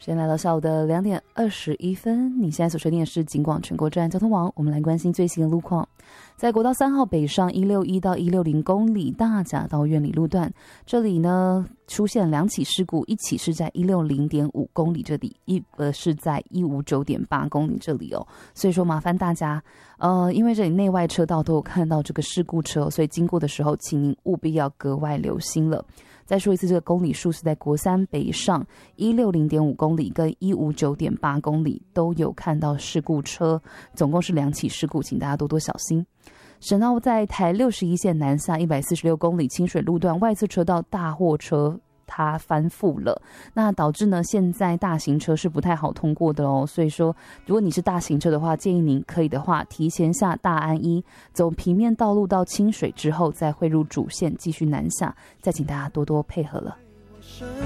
时间来到下午的2:21，你现在所收听的是警广全国站交通网，我们来关心最新的路况。在国道3号北上161到160公里大甲到苑里路段，这里呢出现2起事故，一起是在160.5公里这里，一个是在159.8公里这里哦。所以说麻烦大家，因为这里内外车道都有看到这个事故车，所以经过的时候，请您务必要格外留心了。再说一次，这个公里数是在国3北上160.5公里跟159.8公里都有看到事故车，总共是2起事故，请大家多多小心。省道在台61线南下146公里清水路段外侧车道大货车它翻覆了，那导致呢现在大型车是不太好通过的哦。所以说如果你是大型车的话，建议您可以的话提前下大安1，走平面道路到清水之后再汇入主线继续南下，再请大家多多配合了。